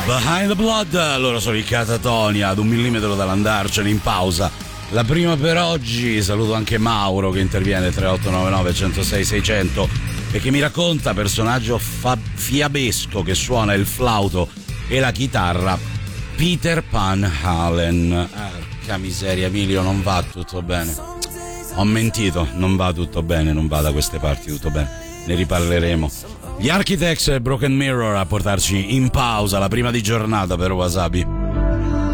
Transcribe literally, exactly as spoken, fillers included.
Behind the Blood, loro sono i Catatonia, ad un millimetro dall'andarcene in pausa. La prima per oggi, saluto anche Mauro che interviene tre otto nove nove uno zero sei sei zero zero e che mi racconta personaggio fa- fiabesco che suona il flauto e la chitarra, Peter Pan Halen. Porca miseria, Emilio, non va tutto bene. Ho mentito, non va tutto bene, non va da queste parti tutto bene, ne riparleremo. Gli Architects e Broken Mirror a portarci in pausa la prima di giornata per Wasabi.